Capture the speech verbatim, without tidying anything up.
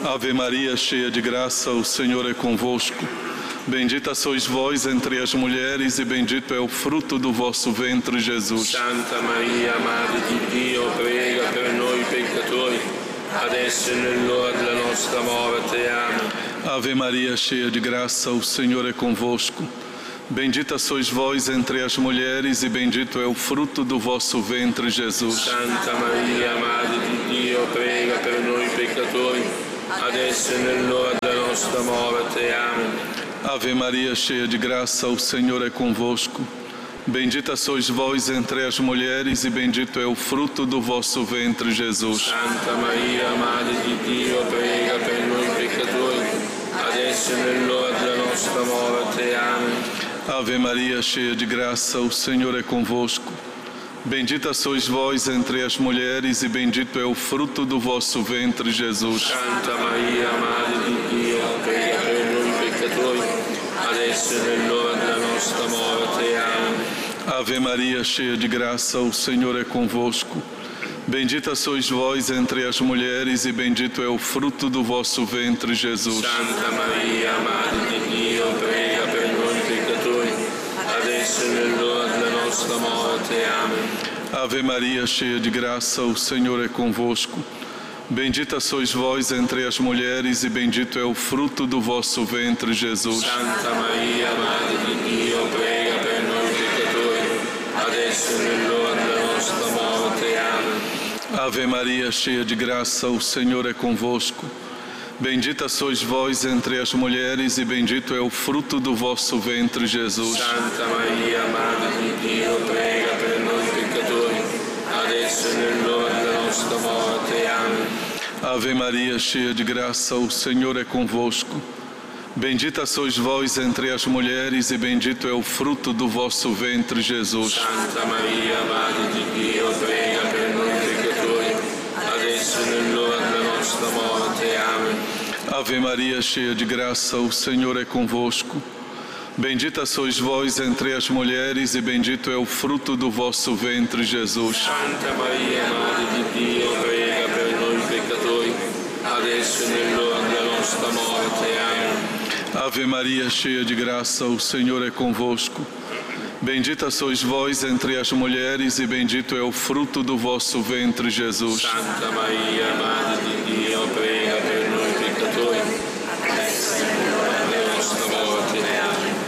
Ave Maria, cheia de graça, o Senhor é convosco. Bendita sois vós entre as mulheres e bendito é o fruto do vosso ventre, Jesus. Santa Maria, Madre di Dio, prega per noi peccatori, adesso e nell'ora della nostra morte. Amém. Ave Maria, cheia de graça, o Senhor é convosco. Bendita sois vós entre as mulheres e bendito é o fruto do vosso ventre, Jesus. Santa Maria, Madre di Dio, prega per noi peccatori, adesso e nell'ora della nostra morte. Amém. Ave Maria, cheia de graça, o Senhor é convosco. Bendita sois vós entre as mulheres e bendito é o fruto do vosso ventre, Jesus. Santa Maria, Madre di Dio, prega per noi peccatori, adesso e nell'ora della nostra morte. Amém. Ave Maria, cheia de graça, o Senhor é convosco. Bendita sois vós entre as mulheres e bendito é o fruto do vosso ventre, Jesus. Santa Maria, Madre di Dio, prega per noi peccatori, adesso e nell'ora della nostra morte. Amém. Ave Maria, cheia de graça, o Senhor é convosco. Bendita sois vós entre as mulheres e bendito é o fruto do vosso ventre, Jesus. Santa Maria, Madre di Dio, prega per noi peccatori, adesso e nell'ora della nostra morte. Amém. Ave Maria, cheia de graça, o Senhor é convosco. Bendita sois vós entre as mulheres e bendito é o fruto do vosso ventre, Jesus. Santa Maria, Madre di Dio, prega per noi peccatori, adesso e nell'ora della nostra morte. Amém. Ave Maria, cheia de graça, o Senhor é convosco. Bendita sois vós entre as mulheres e bendito é o fruto do vosso ventre, Jesus. Santa Maria, Madre di Dio, prega per noi peccatori, adesso e nell'ora della nostra morte. Amém. Ave Maria, cheia de graça, o Senhor é convosco. Bendita sois vós entre as mulheres e bendito é o fruto do vosso ventre, Jesus. Santa Maria, Madre di Dio, prega per noi peccatori, adesso e nell'ora della nostra morte. Amém. Ave Maria, cheia de graça, o Senhor é convosco. Bendita sois vós entre as mulheres e bendito é o fruto do vosso ventre, Jesus. Santa Maria, Madre di Dio, prega per noi peccatori, adesso e nell'ora della nostra morte. Amém. Ave Maria, cheia de graça, o Senhor é convosco. Bendita sois vós entre as mulheres e bendito é o fruto do vosso ventre, Jesus. Santa Maria, Madre